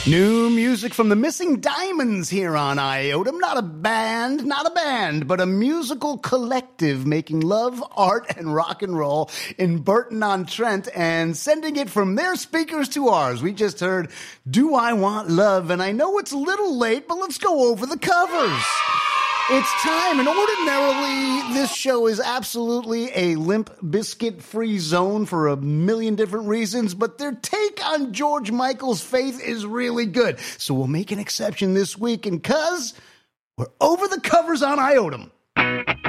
New music from the Missing Diamonds here on Iotum. Not a band, but a musical collective making love, art, and rock and roll in Burton-on-Trent and sending it from their speakers to ours. We just heard Do I Want Love, and I know it's a little late, but let's go over the covers. It's time, and ordinarily this show is absolutely a Limp Bizkit-free zone for a million different reasons, but their take on George Michael's Faith is really good. So we'll make an exception this week, and cuz we're over the covers on Iotum.